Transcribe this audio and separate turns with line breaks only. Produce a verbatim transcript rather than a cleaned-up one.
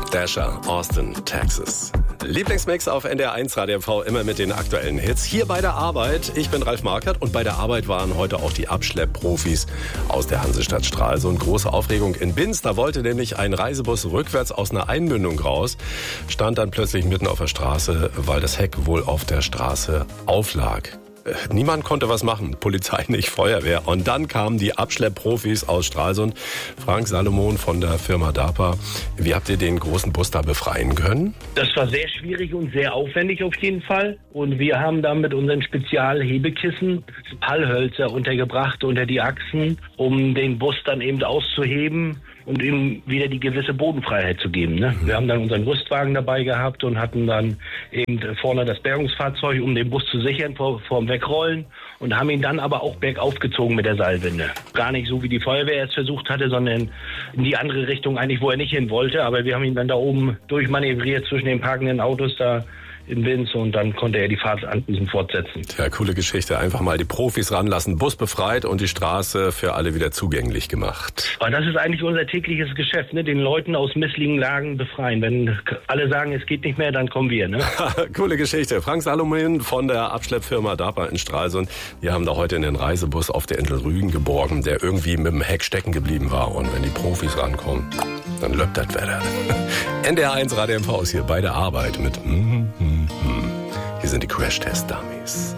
Dasher, Austin, Texas. Lieblingsmix auf N D R eins Radio M V, immer mit den aktuellen Hits. Hier bei der Arbeit. Ich bin Ralf Markert und bei der Arbeit waren heute auch die Abschleppprofis aus der Hansestadt Stralsund. Große Aufregung in Binz. Da wollte nämlich ein Reisebus rückwärts aus einer Einmündung raus, stand dann plötzlich mitten auf der Straße, weil das Heck wohl auf der Straße auflag. Niemand konnte was machen, Polizei nicht, Feuerwehr. Und dann kamen die Abschleppprofis aus Stralsund, Frank Salomon von der Firma DAPA. Wie habt ihr den großen Bus da befreien können?
Das war sehr schwierig und sehr aufwendig auf jeden Fall. Und wir haben da mit unseren Spezialhebekissen Pallhölzer untergebracht unter die Achsen, um den Bus dann eben auszuheben und ihm wieder die gewisse Bodenfreiheit zu geben. Ne? Wir haben dann unseren Rüstwagen dabei gehabt und hatten dann eben vorne das Bergungsfahrzeug, um den Bus zu sichern vor, vor dem Wegrollen, und haben ihn dann aber auch bergauf gezogen mit der Seilwinde. Gar nicht so, wie die Feuerwehr es versucht hatte, sondern in die andere Richtung eigentlich, wo er nicht hin wollte. Aber wir haben ihn dann da oben durchmanövriert zwischen den parkenden Autos da in Binz, und dann konnte er die Fahrt an diesem fortsetzen.
Ja, coole Geschichte. Einfach mal die Profis ranlassen, Bus befreit und die Straße für alle wieder zugänglich gemacht.
Aber das ist eigentlich unser tägliches Geschäft, ne? Den Leuten aus missligen Lagen befreien. Wenn alle sagen, es geht nicht mehr, dann kommen wir. Ne?
Coole Geschichte. Frank Salomon von der Abschleppfirma DAPA in Stralsund. Wir haben da heute einen Reisebus auf der Insel Rügen geborgen, der irgendwie mit dem Heck stecken geblieben war. Und wenn die Profis rankommen, dann löppt das Wetter. N D R eins Radio M V ist hier bei der Arbeit mit mm, mm, mm. Hier sind die Crash-Test-Dummies.